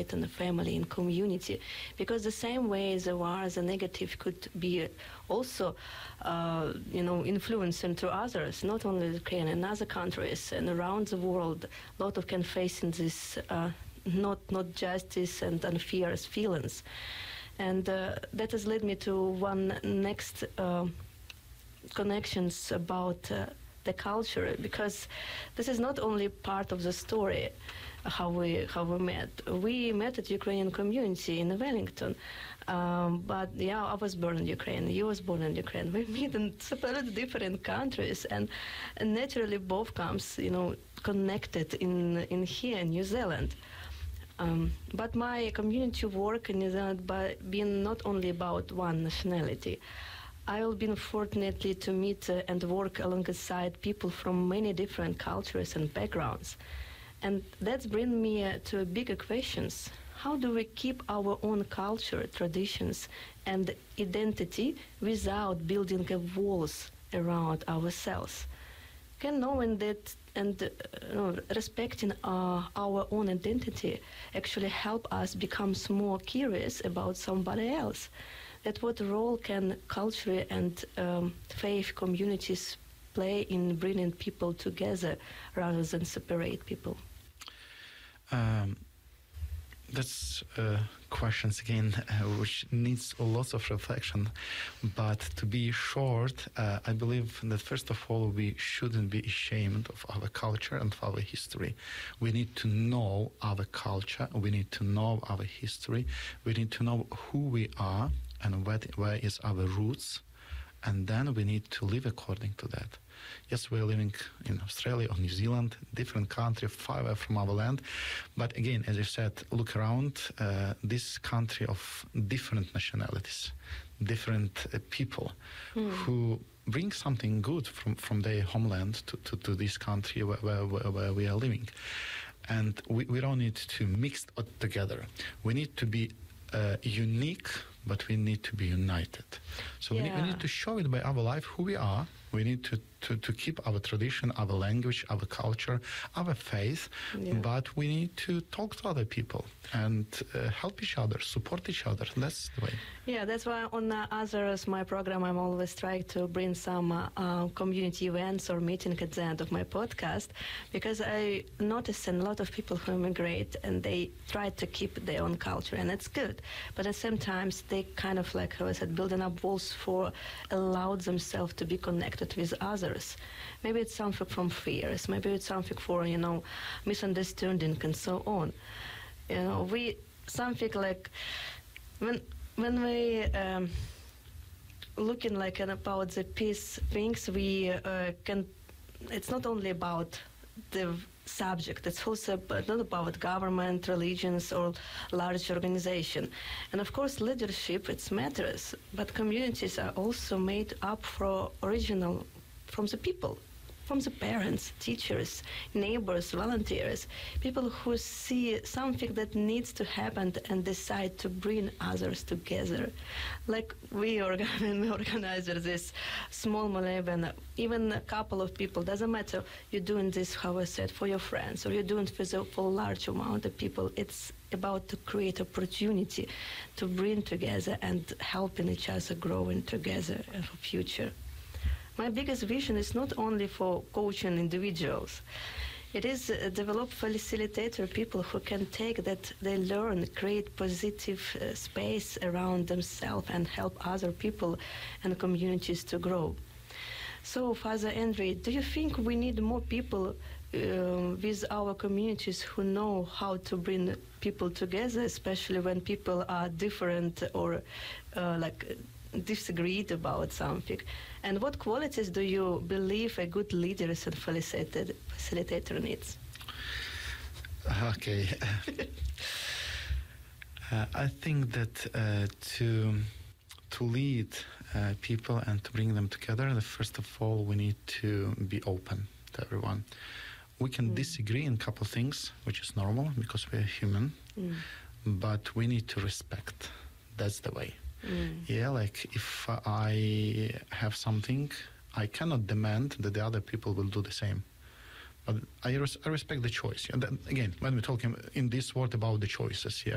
society and the family and community, because the same way there are the negative could be also influence into others, not only Ukraine and other countries and around the world. A lot of can face in this not justice and unfair feelings, and that has led me to one next connections about the culture, because this is not only part of the story how we met. We met at Ukrainian community in Wellington, but I was born in Ukraine. You was born in Ukraine. We meet in separate different countries, and naturally both comes connected in here in New Zealand. But my community work in New Zealand been not only about one nationality. I've been fortunately to meet and work alongside people from many different cultures and backgrounds. And that's bring me to bigger questions. How do we keep our own culture, traditions, and identity without building walls around ourselves? Can knowing that and respecting our own identity actually help us become more curious about somebody else? That what role can culture and faith communities play in bringing people together rather than separate people? That's questions again, which needs lots of reflection. But to be short, I believe that first of all, we shouldn't be ashamed of our culture and of our history. We need to know our culture. We need to know our history. We need to know who we are and where is our roots. And then we need to live according to that. Yes, we're living in Australia or New Zealand, different country, far away from our land. But again, as I said, look around this country of different nationalities, different people who bring something good from their homeland to this country where we are living. And we don't need to mix it together. We need to be unique, but we need to be united. So we need to show it by our life who we are. We need to keep our tradition, our language, our culture, our faith, but we need to talk to other people and help each other, support each other. That's the way. Yeah, that's why on Others, my program, I'm always trying to bring some community events or meeting at the end of my podcast, because I noticed a lot of people who immigrate and they try to keep their own culture, and it's good. But at the same time, they kind of, like how I said, building up walls for allow themselves to be connected with others. Maybe it's something from fears, maybe it's something for misunderstanding and so on. We something like when we looking like about the peace things, we can. It's not only about the subject. It's also not about government, religions, or large organization. And of course, leadership, it matters. But communities are also made up from the people, from the parents, teachers, neighbors, volunteers, people who see something that needs to happen and decide to bring others together. Like we organize this small event, even a couple of people, doesn't matter, you're doing this, how I said, for your friends, or you're doing it for a large amount of people. It's about to create opportunity to bring together and helping each other growing together in the future. My biggest vision is not only for coaching individuals. It is develop facilitator people who can take that they learn, create positive space around themselves and help other people and communities to grow. So, Father Andrei, do you think we need more people with our communities who know how to bring people together, especially when people are different or disagreed about something? And what qualities do you believe a good leader and facilitator needs? Okay. I think that to lead people and to bring them together, first of all, we need to be open to everyone. We can disagree in a couple of things, which is normal because we're human, but we need to respect. That's the way. Yeah, like if I have something, I cannot demand that the other people will do the same. But I respect the choice. And then, again, when we're talking in this word about the choices,